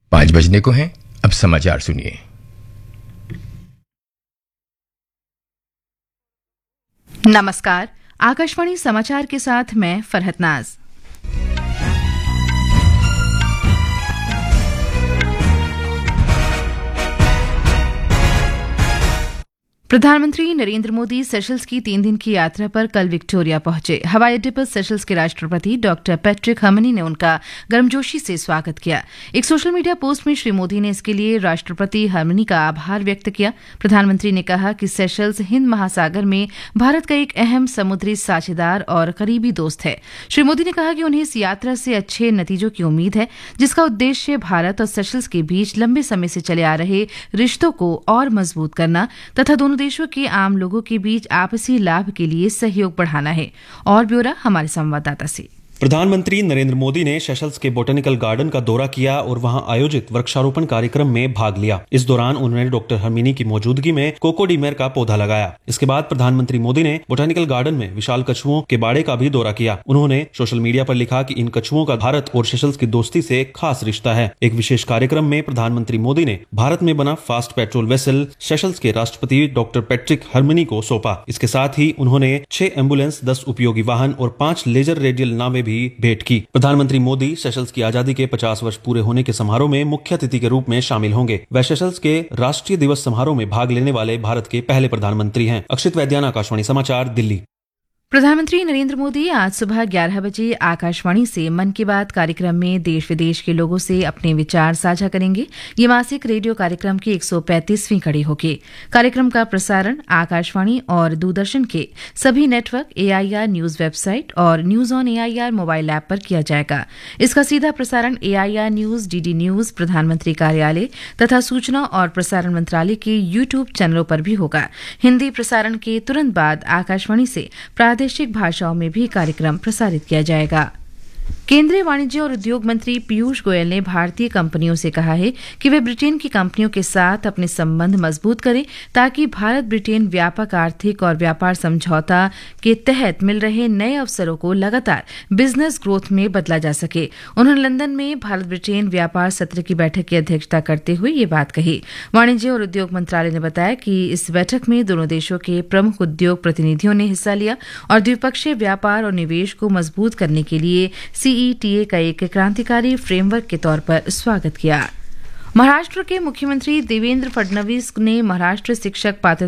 5 बजने को हैं। अब समाचार सुनिए। नमस्कार, आकाशवाणी समाचार के साथ मैं फरहत नाज। प्रधानमंत्री नरेंद्र मोदी सेशल्स की 3 दिन की यात्रा पर कल विक्टोरिया पहुंचे। हवाई अड्डे पर सेशल्स के राष्ट्रपति डॉक्टर पैट्रिक हर्मनी ने उनका गर्मजोशी से स्वागत किया। एक सोशल मीडिया पोस्ट में श्री मोदी ने इसके लिए राष्ट्रपति हर्मनी का आभार व्यक्त किया। प्रधानमंत्री ने कहा कि सेशल्स हिंद महासागर में भारत का एक अहम समुद्री साझेदार और करीबी दोस्त है। श्री मोदी ने कहा कि उन्हें इस यात्रा से अच्छे नतीजों की उम्मीद है, जिसका उद्देश्य भारत और सेशल्स के बीच लंबे समय से चले आ रहे रिश्तों को और मजबूत करना तथा दोनों देशों के आम लोगों के बीच आपसी लाभ के लिए सहयोग बढ़ाना है। और ब्यौरा हमारे संवाददाता से। प्रधानमंत्री नरेंद्र मोदी ने सेशल्स के बोटेनिकल गार्डन का दौरा किया और वहां आयोजित वृक्षारोपण कार्यक्रम में भाग लिया। इस दौरान उन्होंने डॉक्टर हर्मनी की मौजूदगी में कोकोडीमेर का पौधा लगाया। इसके बाद प्रधानमंत्री मोदी ने बोटेनिकल गार्डन में विशाल कछुओं के बाड़े का भी दौरा किया। उन्होंने सोशल मीडिया पर लिखा कि इन कछुओं का भारत और सेशल्स की दोस्ती से खास रिश्ता है। एक विशेष कार्यक्रम में प्रधानमंत्री मोदी ने भारत में बना फास्ट पेट्रोल वेसल सेशल्स के राष्ट्रपति डॉक्टर पैट्रिक हर्मनी को सौंपा। इसके साथ ही उन्होंने 6 एम्बुलेंस, 10 उपयोगी वाहन और 5 लेजर रेडियल नावें भी भेंट की। प्रधानमंत्री मोदी सेशल्स की आजादी के 50 वर्ष पूरे होने के समारोह में मुख्य अतिथि के रूप में शामिल होंगे। वह सेशल्स के राष्ट्रीय दिवस समारोह में भाग लेने वाले भारत के पहले प्रधानमंत्री हैं। अक्षित वैद्यान, आकाशवाणी समाचार, दिल्ली। प्रधानमंत्री नरेंद्र मोदी आज सुबह 11 बजे आकाशवाणी से मन की बात कार्यक्रम में देश विदेश के लोगों से अपने विचार साझा करेंगे। ये मासिक रेडियो कार्यक्रम की 135वीं कड़ी होगी। कार्यक्रम का प्रसारण आकाशवाणी और दूरदर्शन के सभी नेटवर्क, AIR न्यूज वेबसाइट और news on AIR mobile app पर किया जाएगा। इसका सीधा प्रसारण AIR न्यूज, DD न्यूज, प्रधानमंत्री कार्यालय तथा सूचना और प्रसारण मंत्रालय के YouTube चैनलों पर भी होगा। हिंदी प्रसारण के तुरंत बाद आकाशवाणी से प्रादेशिक भाषाओं में भी कार्यक्रम प्रसारित किया जाएगा। केंद्रीय वाणिज्य और उद्योग मंत्री पीयूष गोयल ने भारतीय कंपनियों से कहा है कि वे ब्रिटेन की कंपनियों के साथ अपने संबंध मजबूत करें ताकि भारत ब्रिटेन व्यापक आर्थिक और व्यापार समझौता के तहत मिल रहे नए अवसरों को लगातार बिजनेस ग्रोथ में बदला जा सके। उन्होंने लंदन में भारत ब्रिटेन व्यापार सत्र की बैठक की अध्यक्षता करते हुए ये बात कही। वाणिज्य और उद्योग मंत्रालय ने बताया कि इस बैठक में दोनों देशों के प्रमुख उद्योग प्रतिनिधियों ने हिस्सा लिया और द्विपक्षीय व्यापार और निवेश को मजबूत करने के लिए CETA का एक क्रांतिकारी फ्रेमवर्क के तौर पर स्वागत किया। महाराष्ट्र के मुख्यमंत्री देवेंद्र फडणवीस ने महाराष्ट्र शिक्षक पात्रता